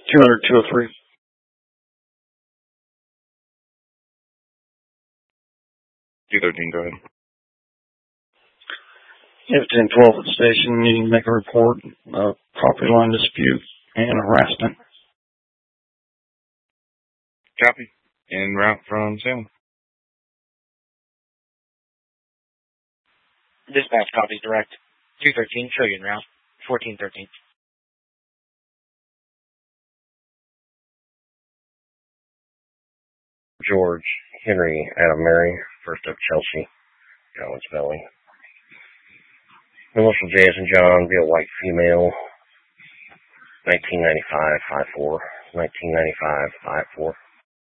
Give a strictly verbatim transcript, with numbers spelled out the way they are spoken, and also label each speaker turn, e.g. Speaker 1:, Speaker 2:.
Speaker 1: two hundred, two oh three.
Speaker 2: two thirteen, go ahead.
Speaker 1: If ten twelve at the station, needing to make a report of property line dispute and harassment.
Speaker 2: Copy. En route from Salem.
Speaker 3: Dispatch copies direct. two thirteen, Trillion route. fourteen thirteen.
Speaker 4: George, Henry, Adam, Mary, first up Chelsea, Collins Valley. Initial J as in John, be a white female, nineteen ninety-five, five four, nineteen ninety-five, five four.